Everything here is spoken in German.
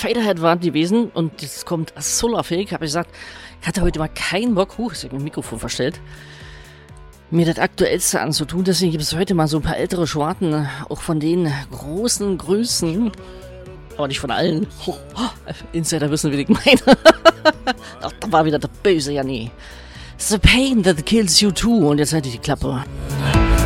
Faderhead war gewesen und jetzt kommt Solarfake. Habe ich gesagt, ich hatte heute mal keinen Bock, ist mein Mikrofon verstellt, mir das Aktuellste anzutun. Deswegen gibt es heute mal so ein paar ältere Schwarten, auch von den großen Größen, aber nicht von allen. Insider wissen, wie ich meine. Ach, da war wieder der böse Janni. The pain that kills you too. Und jetzt halt die Klappe.